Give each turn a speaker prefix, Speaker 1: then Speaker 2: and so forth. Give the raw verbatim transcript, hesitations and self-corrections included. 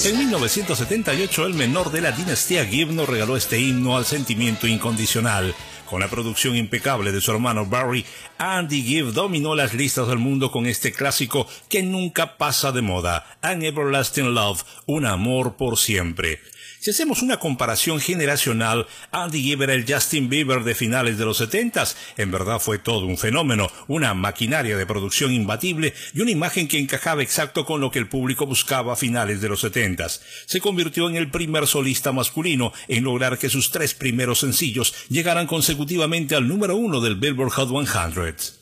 Speaker 1: En mil novecientos setenta y ocho, el menor de la dinastía Gibb nos regaló este himno al sentimiento incondicional. Con la producción impecable de su hermano Barry, Andy Gibb dominó las listas del mundo con este clásico que nunca pasa de moda, An Everlasting Love, un amor por siempre. Si hacemos una comparación generacional, Andy Gibb era el Justin Bieber de finales de los setentas. En verdad fue todo un fenómeno, una maquinaria de producción imbatible y una imagen que encajaba exacto con lo que el público buscaba a finales de los setentas. Se convirtió en el primer solista masculino en lograr que sus tres primeros sencillos llegaran consecutivamente al número uno del Billboard Hot cien.